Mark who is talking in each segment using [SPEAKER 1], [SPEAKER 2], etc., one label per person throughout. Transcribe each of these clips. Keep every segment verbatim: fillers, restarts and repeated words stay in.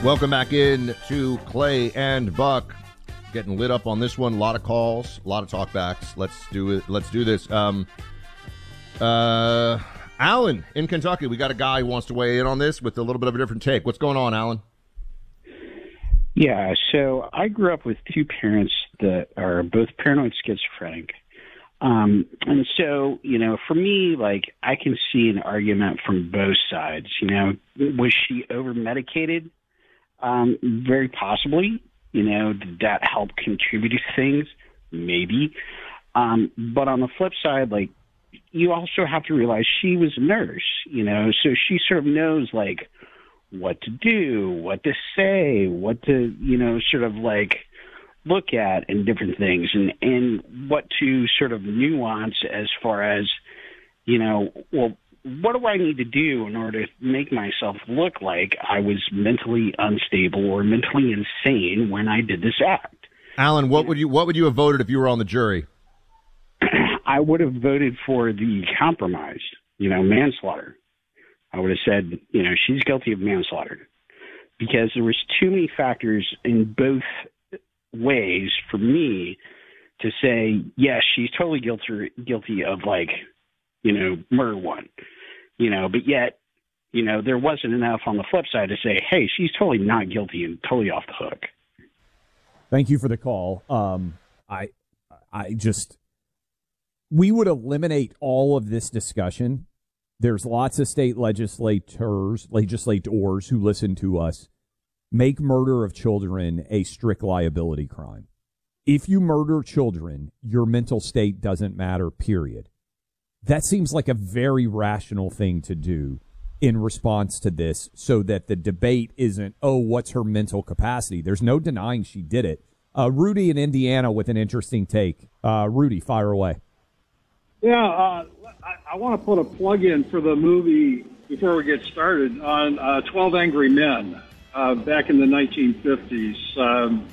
[SPEAKER 1] Welcome back in to Clay and Buck. Getting lit up on this one. A lot of calls, a lot of talkbacks. Let's do it. Let's do this. Um, uh, Alan in Kentucky. We got a guy who wants to weigh in on this with a little bit of a different take. What's going on, Alan?
[SPEAKER 2] Yeah, so I grew up with two parents that are both paranoid schizophrenic. Um, and so, you know, for me, like, I can see an argument from both sides. You know, was she over-medicated? Um, very possibly. You know, did that help contribute to things? Maybe. Um, but on the flip side, like, you also have to realize she was a nurse, you know, so she sort of knows, like, what to do, what to say, what to, you know, sort of, like, look at and different things, and, and what to sort of nuance as far as, you know, well, what do I need to do in order to make myself look like I was mentally unstable or mentally insane when I did this act?
[SPEAKER 1] Alan, what would you what would you have voted if you were on the jury?
[SPEAKER 2] I would have voted for the compromise, you know, manslaughter. I would have said, you know, she's guilty of manslaughter, because there was too many factors in both ways for me to say, yes, she's totally guilty guilty of, like, you know, murder one, you know, but yet, you know, there wasn't enough on the flip side to say, hey, she's totally not guilty and totally off the hook.
[SPEAKER 3] Thank you for the call. Um, I, I just, we would eliminate all of this discussion. There's lots of state legislators, legislators who listen to us. Make murder of children a strict liability crime. If you murder children, your mental state doesn't matter, period. That seems like a very rational thing to do in response to this, so that the debate isn't, oh, what's her mental capacity? There's no denying she did it. Uh, Rudy in Indiana with an interesting take. Uh, Rudy, fire away.
[SPEAKER 4] Yeah, uh, I, I want to put a plug in for the movie before we get started on uh, twelve Angry Men uh, back in the nineteen fifties. Um,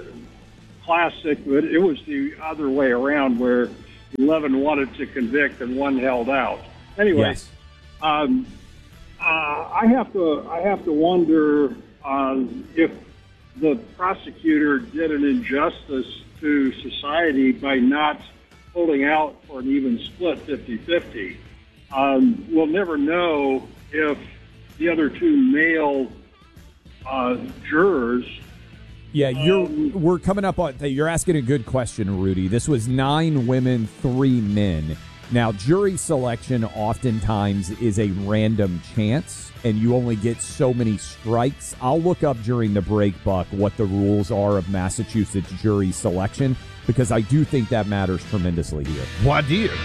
[SPEAKER 4] classic, but it was the other way around, where eleven wanted to convict and one held out. Anyway,
[SPEAKER 3] yes.
[SPEAKER 4] um, uh, I have to I have to wonder uh, if the prosecutor did an injustice to society by not holding out for an even split fifty-fifty. Um, we'll never know if the other two male uh, jurors.
[SPEAKER 3] Yeah, you're.
[SPEAKER 4] Um,
[SPEAKER 3] we're coming up on. You're asking a good question, Rudy. This was nine women, three men. Now, jury selection oftentimes is a random chance, and you only get so many strikes. I'll look up during the break, Buck, what the rules are of Massachusetts jury selection, because I do think that matters tremendously here.
[SPEAKER 1] Why do you?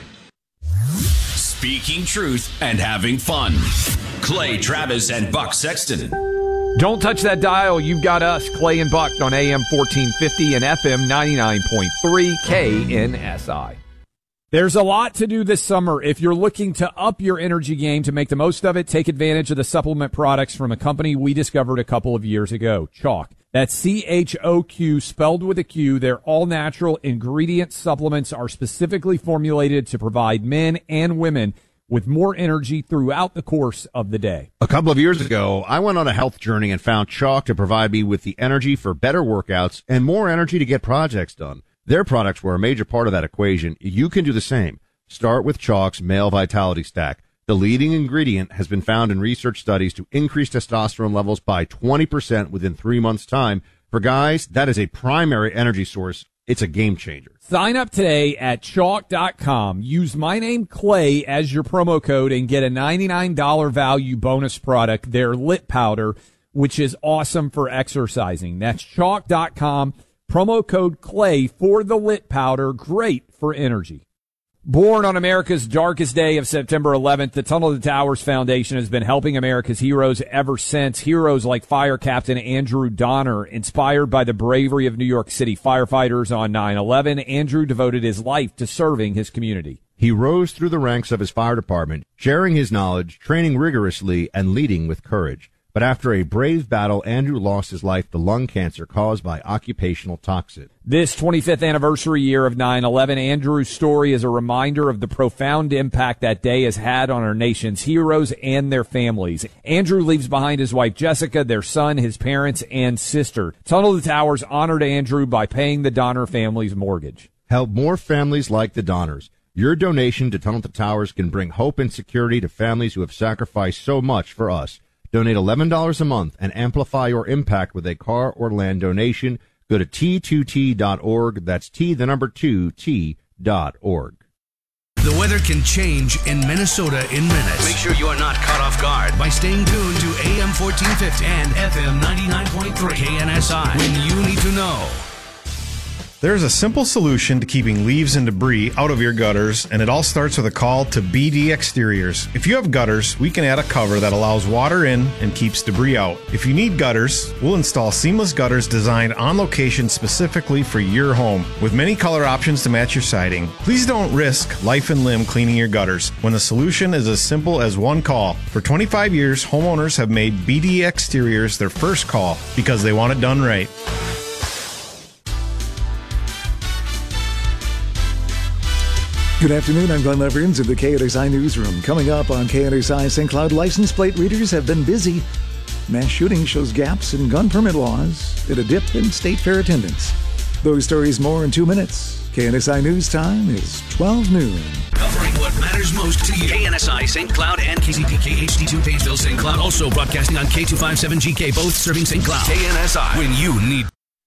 [SPEAKER 5] Speaking truth and having fun. Clay Travis and Buck Sexton.
[SPEAKER 6] Don't touch that dial. You've got us, Clay and Buck, on A M fourteen fifty and F M ninety-nine point three K N S I.
[SPEAKER 3] There's a lot to do this summer. If you're looking to up your energy game to make the most of it, take advantage of the supplement products from a company we discovered a couple of years ago, Chalk. That's C H O Q, spelled with a Q. Their all-natural ingredient supplements are specifically formulated to provide men and women with more energy throughout the course of the day.
[SPEAKER 1] A couple of years ago, I went on a health journey and found Chalk to provide me with the energy for better workouts and more energy to get projects done. Their products were a major part of that equation. You can do the same. Start with Chalk's Male Vitality Stack. The leading ingredient has been found in research studies to increase testosterone levels by twenty percent within three months' time. For guys, that is a primary energy source. It's a game changer.
[SPEAKER 3] Sign up today at chalk dot com. Use my name, Clay, as your promo code and get a ninety-nine dollars value bonus product, their Lit Powder, which is awesome for exercising. That's chalk dot com. Promo code Clay for the Lit Powder. Great for energy. Born on America's darkest day of September eleventh, the Tunnel to Towers Foundation has been helping America's heroes ever since. Heroes like Fire Captain Andrew Donner, inspired by the bravery of New York City firefighters on nine eleven. Andrew devoted his life to serving his community.
[SPEAKER 1] He rose through the ranks of his fire department, sharing his knowledge, training rigorously, and leading with courage. But after a brave battle, Andrew lost his life to lung cancer caused by occupational toxin.
[SPEAKER 6] This twenty-fifth anniversary year of nine eleven, Andrew's story is a reminder of the profound impact that day has had on our nation's heroes and their families. Andrew leaves behind his wife Jessica, their son, his parents, and sister. Tunnel to Towers honored Andrew by paying the Donner family's mortgage.
[SPEAKER 1] Help more families like the Donners. Your donation to Tunnel to Towers can bring hope and security to families who have sacrificed so much for us. Donate eleven dollars a month and amplify your impact with a car or land donation. Go to T two T dot org. That's T, the number two, T dot org.
[SPEAKER 7] The weather can change in Minnesota in minutes. Make sure you are not caught off guard by staying tuned to A M fourteen fifty and F M ninety-nine point three K N S I when you need to know.
[SPEAKER 8] There's a simple solution to keeping leaves and debris out of your gutters, and it all starts with a call to B D Exteriors. If you have gutters, we can add a cover that allows water in and keeps debris out. If you need gutters, we'll install seamless gutters designed on location specifically for your home, with many color options to match your siding. Please don't risk life and limb cleaning your gutters when the solution is as simple as one call. For twenty-five years, homeowners have made B D Exteriors their first call because they want it done right.
[SPEAKER 9] Good afternoon, I'm Glenn Leverins of the K N S I Newsroom. Coming up on K N S I, Saint Cloud license plate readers have been busy. Mass shooting shows gaps in gun permit laws and a dip in state fair attendance. Those stories more in two minutes. K N S I News Time is twelve noon.
[SPEAKER 7] Covering what matters most to you. K N S I, Saint Cloud, and K C P K H D two, Pageville, Saint Cloud. Also broadcasting on K two fifty-seven G K, both serving Saint Cloud. K N S I, when you need.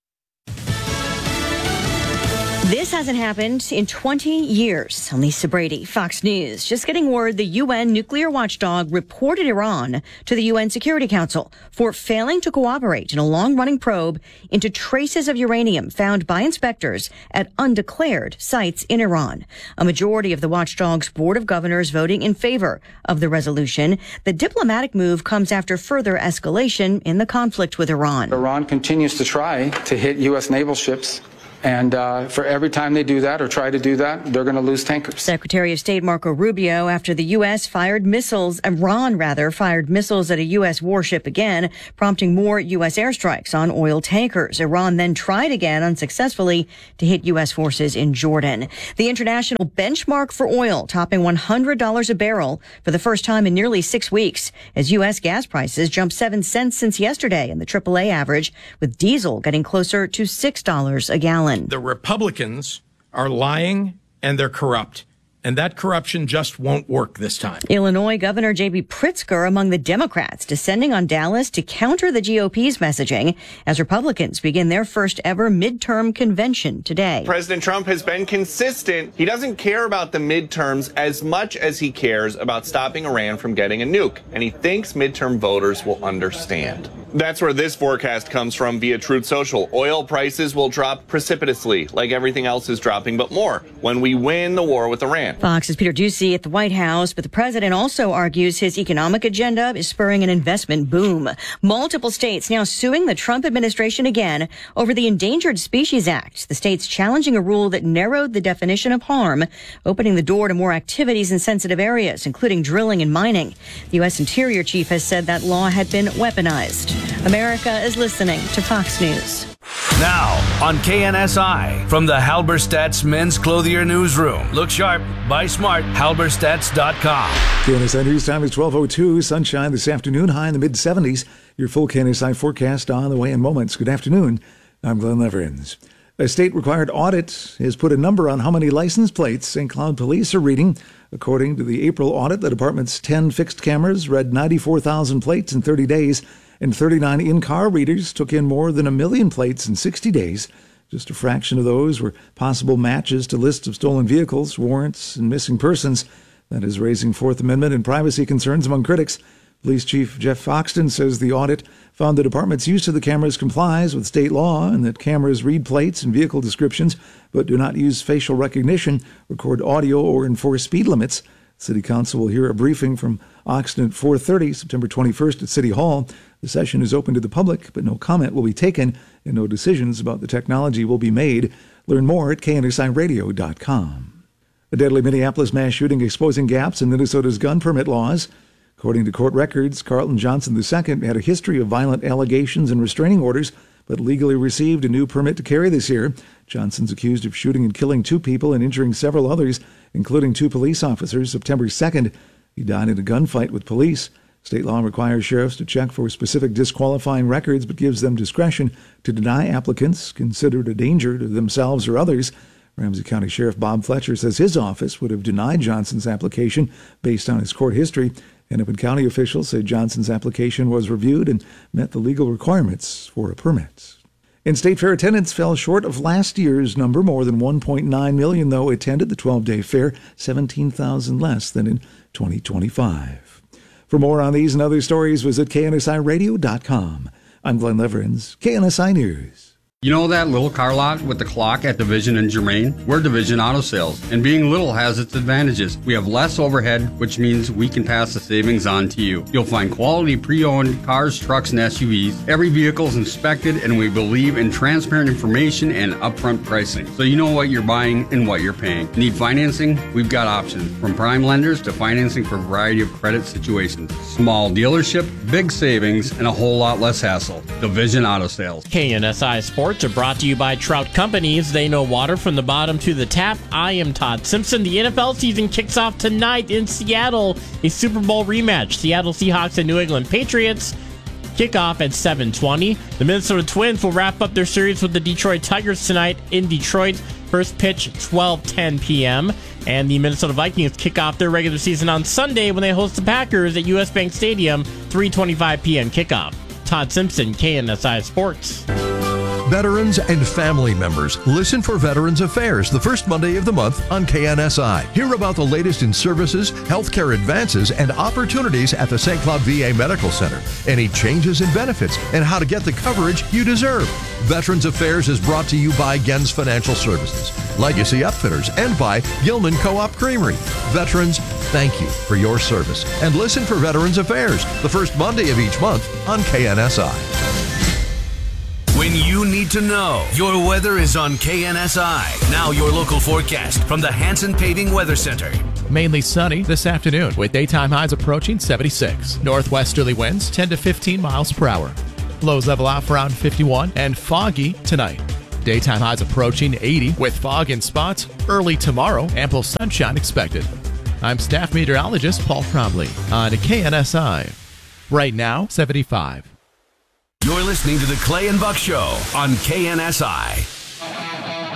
[SPEAKER 10] This hasn't happened in twenty years. I'm Lisa Brady, Fox News. Just getting word the U N nuclear watchdog reported Iran to the U N Security Council for failing to cooperate in a long-running probe into traces of uranium found by inspectors at undeclared sites in Iran. A majority of the watchdog's board of governors voting in favor of the resolution. The diplomatic move comes after further escalation in the conflict with Iran.
[SPEAKER 11] Iran continues to try to hit U S naval ships. And uh, for every time they do that or try to do that, they're going to lose tankers.
[SPEAKER 10] Secretary of State Marco Rubio, after the U S fired missiles, Iran rather, fired missiles at a U S warship again, prompting more U S airstrikes on oil tankers. Iran then tried again unsuccessfully to hit U S forces in Jordan. The international benchmark for oil topping one hundred dollars a barrel for the first time in nearly six weeks as U S gas prices jumped seven cents since yesterday in the triple A average, with diesel getting closer to six dollars a gallon.
[SPEAKER 12] The Republicans are lying and they're corrupt. And that corruption just won't work this time.
[SPEAKER 10] Illinois Governor J B Pritzker among the Democrats descending on Dallas to counter the G O P's messaging as Republicans begin their first ever midterm convention today.
[SPEAKER 13] President Trump has been consistent. He doesn't care about the midterms as much as he cares about stopping Iran from getting a nuke. And he thinks midterm voters will understand. That's where this forecast comes from via Truth Social. Oil prices will drop precipitously, like everything else is dropping, but more when we win the war with Iran.
[SPEAKER 10] Fox's Peter Doocy at the White House, but the president also argues his economic agenda is spurring an investment boom. Multiple states now suing the Trump administration again over the Endangered Species Act. The states challenging a rule that narrowed the definition of harm, opening the door to more activities in sensitive areas, including drilling and mining. The U S Interior Chief has said that law had been weaponized. America is listening to Fox News.
[SPEAKER 7] Now on K N S I from the Halberstadt's Men's Clothier Newsroom. Look sharp, buy smart, halberstadts dot com.
[SPEAKER 9] K N S I News Time is twelve oh two. Sunshine this afternoon, high in the mid seventies. Your full K N S I forecast on the way in moments. Good afternoon. I'm Glenn Leverins. A state-required audit has put a number on how many license plates Saint Cloud police are reading. According to the April audit, the department's ten fixed cameras read ninety-four thousand plates in thirty days. And thirty-nine in-car readers took in more than a million plates in sixty days. Just a fraction of those were possible matches to lists of stolen vehicles, warrants, and missing persons. That is raising Fourth Amendment and privacy concerns among critics. Police Chief Jeff Foxton says the audit found the department's use of the cameras complies with state law and that cameras read plates and vehicle descriptions but do not use facial recognition, record audio, or enforce speed limits. City Council will hear a briefing from Oxton at four thirty, September twenty-first at City Hall. The session is open to the public, but no comment will be taken and no decisions about the technology will be made. Learn more at K N S I radio dot com. A deadly Minneapolis mass shooting exposing gaps in Minnesota's gun permit laws. According to court records, Carlton Johnson the Second had a history of violent allegations and restraining orders, but legally received a new permit to carry this year. Johnson's accused of shooting and killing two people and injuring several others, including two police officers. September second, he died in a gunfight with police. State law requires sheriffs to check for specific disqualifying records, but gives them discretion to deny applicants considered a danger to themselves or others. Ramsey County Sheriff Bob Fletcher says his office would have denied Johnson's application based on his court history. Hennepin County officials say Johnson's application was reviewed and met the legal requirements for a permit. And State Fair attendance fell short of last year's number. More than one point nine million, though, attended the twelve-day fair, seventeen thousand less than in twenty twenty-five. For more on these and other stories, visit K N S I radio dot com. I'm Glenn Leverins, K N S I News.
[SPEAKER 14] You know that little car lot with the clock at Division and Germain? We're Division Auto Sales, and being little has its advantages. We have less overhead, which means we can pass the savings on to you. You'll find quality pre-owned cars, trucks, and S U Vs. Every vehicle is inspected, and we believe in transparent information and upfront pricing, so you know what you're buying and what you're paying. Need financing? We've got options, from prime lenders to financing for a variety of credit situations. Small dealership, big savings, and a whole lot less hassle. Division Auto Sales.
[SPEAKER 15] K N S I Sports are brought to you by Trout Companies. They know water from the bottom to the tap. I am Todd Simpson. The N F L season kicks off tonight in Seattle. A Super Bowl rematch. Seattle Seahawks and New England Patriots kick off at seven twenty. The Minnesota Twins will wrap up their series with the Detroit Tigers tonight in Detroit. First pitch, twelve ten p.m. And the Minnesota Vikings kick off their regular season on Sunday when they host the Packers at U S Bank Stadium, three twenty-five p.m. kickoff. Todd Simpson, K N S I Sports.
[SPEAKER 16] Veterans and family members, listen for Veterans Affairs the first Monday of the month on K N S I. Hear about the latest in services, healthcare advances, and opportunities at the Saint Cloud V A Medical Center. Any changes in benefits and how to get the coverage you deserve. Veterans Affairs is brought to you by Gens Financial Services, Legacy Upfitters, and by Gilman Co-op Creamery. Veterans, thank you for your service. And listen for Veterans Affairs the first Monday of each month on K N S I.
[SPEAKER 7] When you need to know, your weather is on K N S I. Now your local forecast from the Hanson Paving Weather Center.
[SPEAKER 17] Mainly sunny this afternoon with daytime highs approaching seventy-six. Northwesterly winds ten to fifteen miles per hour. Lows level out for around fifty-one and foggy tonight. Daytime highs approaching eighty with fog in spots. Early tomorrow, ample sunshine expected. I'm staff meteorologist Paul Trombley on K N S I. Right now, seventy-five.
[SPEAKER 7] You're listening to the Clay and Buck Show on K N S I.